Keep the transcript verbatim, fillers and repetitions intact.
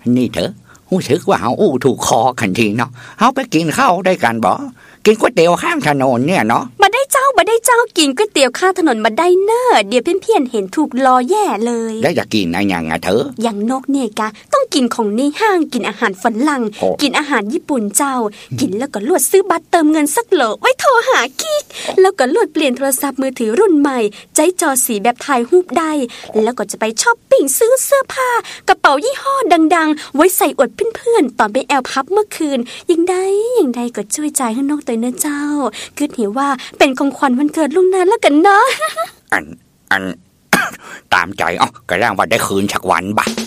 นี่เถอะรู้สึกว่าเฮาอู้ถูกคอกันทีเนาะเฮาไปกินข้าวได้กันบ่กินก๋วยเตี๋ยวข้างถนนเนี่ยเนาะบ่ได้เจ้าบ่ได้เจ้ากินก๋วยเตี๋ยวข้างถนนบ่ได้เน้อเดี๋ยวเพี้ยนๆเห็นถูกล้อแย่เลยแล้วอยากกินอะไรอย่างอ่ะเธออย่างนกเนี่ยกะต้องกินของในห้างกินอาหารฝรั่งกินอาหารญี่ปุ่นเจ้ากินแล้วก็ลวดซื้อบัตรเติมเงินสักโหลไว้โทรหากิ๊กแล้วก็ลวดเปลี่ยนโทรศัพท์มือถือรุ่นใหม่ใจจอสีแบบถ่ายรูปได้แล้วก็จะไปช้อปปิ้งซื้อเสื้อผ้ากระเป๋ายี่ห้อดังๆไว้ใส่อวดเพื่อนๆตอนไปแอลพับเมื่อคืนยังได้ยังได้ก็ช่วยจ่ายให้นกตัวเนื้อเจ้าคิดเห็นว่าเป็นของขวัญวันเกิดลุงนานแล้วกันเนาะอันอัน ตามใจอ๋อก็ร่างว่าได้คืนสักวันบ่